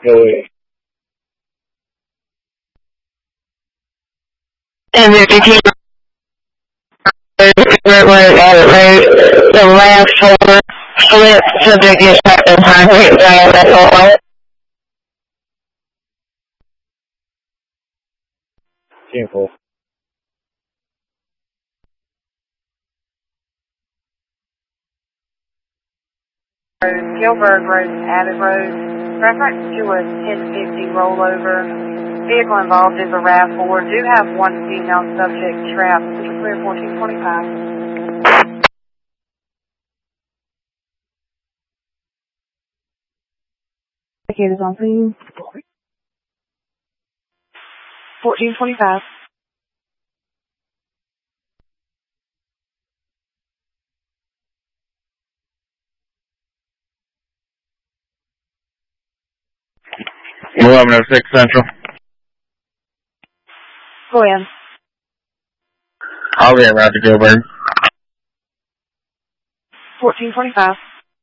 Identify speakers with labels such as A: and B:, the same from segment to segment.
A: Go ahead.
B: And if you keep the last shoulder slip so they get back in time that's all.
A: 10-4.
C: Gilbert Road, Abbott Road. Reference to a 1050 rollover. Vehicle involved is a RAV4. Do have one female subject trapped. Clear 1425. Indicators on scene. 1425.
A: Go 1106 Central.
C: Go in.
A: I'll get around to Gilbert.
C: 1425.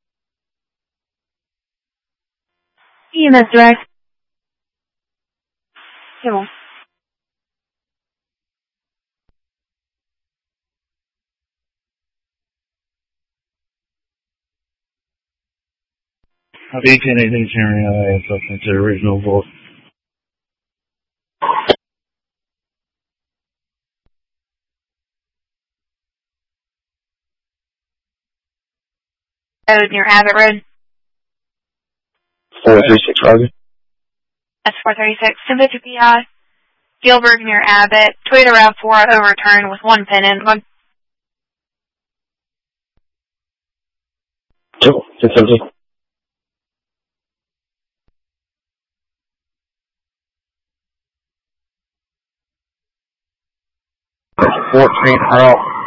B: EMS direct.
C: Kimmel.
A: I'll be 10-18 sharing something to the original voice.
B: Road near Abbott Road.
A: 436 Roger.
B: That's 436. 250 PI. Gilbert near Abbott. Toyota RAV4 overturned with one pin in.
A: 670. 14 out.